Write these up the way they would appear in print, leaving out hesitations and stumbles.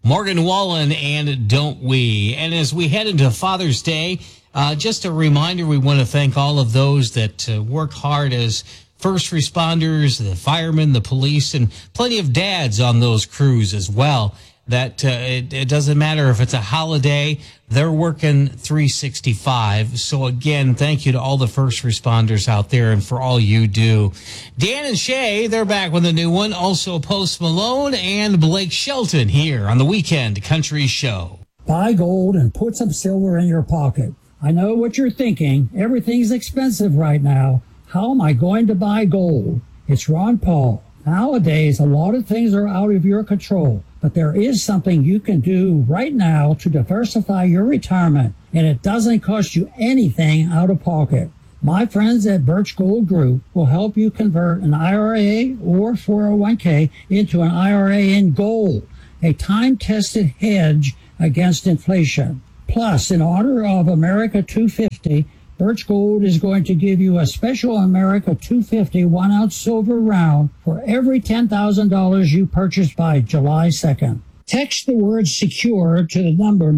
Morgan Wallen and Don't We. And as we head into Father's Day, just a reminder, we want to thank all of those that work hard as first responders, the firemen, the police, and plenty of dads on those crews as well. That it doesn't matter if it's a holiday, they're working 365. So again, thank you to all the first responders out there and for all you do. Dan and Shay, they're back with a new one. Also Post Malone and Blake Shelton here on the Weekend Country Show. Buy gold and put some silver in your pocket. I know what you're thinking. Everything's expensive right now. How am I going to buy gold? It's Ron Paul. Nowadays, a lot of things are out of your control, but there is something you can do right now to diversify your retirement, and it doesn't cost you anything out of pocket. My friends at Birch Gold Group will help you convert an IRA or 401k into an IRA in gold, a time-tested hedge against inflation. Plus, in honor of America 250, Birch Gold is going to give you a special America 250 1-ounce silver round for every $10,000 you purchase by July 2nd. Text the word SECURE to the number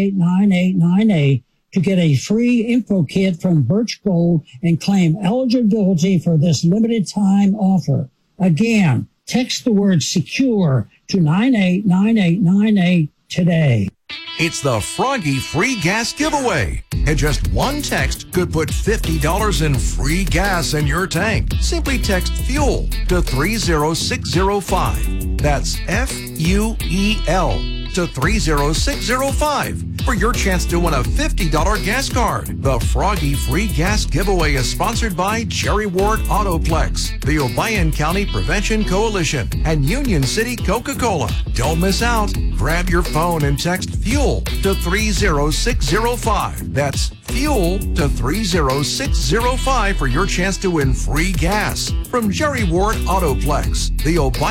989898 to get a free info kit from Birch Gold and claim eligibility for this limited time offer. Again, text the word SECURE to 989898 today. It's the Froggy Free Gas Giveaway. And just one text could put $50 in free gas in your tank. Simply text FUEL to 30605. That's FUEL to 30605 for your chance to win a $50 gas card. The Froggy Free Gas Giveaway is sponsored by Jerry Ward Autoplex, the Obion County Prevention Coalition, and Union City Coca-Cola. Don't miss out. Grab your phone and text FUEL to 30605. That's FUEL to 30605 for your chance to win free gas from Jerry Ward Autoplex, the Obion